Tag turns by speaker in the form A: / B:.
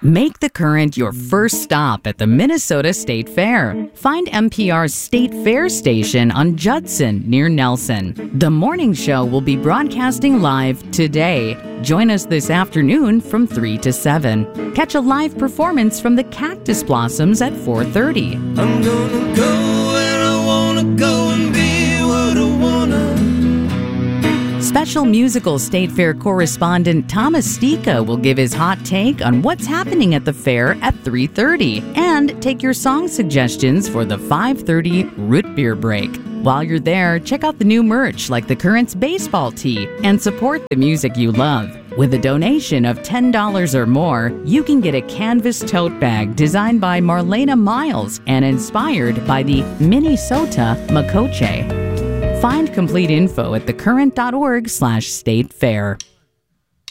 A: Make the Current your first stop at the Minnesota State Fair. Find NPR's State Fair station on Judson near Nelson. The morning show will be broadcasting live today. Join us this afternoon from 3 to 7. Catch a live performance from the Cactus Blossoms at 4:30.
B: I'm gonna go where I wanna go and be what I wanna.
A: Special musical State Fair correspondent Thomas Stika will give his hot take on what's happening at the fair at 3:30 and take your song suggestions for the 5:30 root beer break. While you're there, check out the new merch like the Current's baseball tee and support the music you love. With a donation of $10 or more, you can get a canvas tote bag designed by Marlena Miles and inspired by the Minnesota Makoche. Find complete info at thecurrent.org/statefair.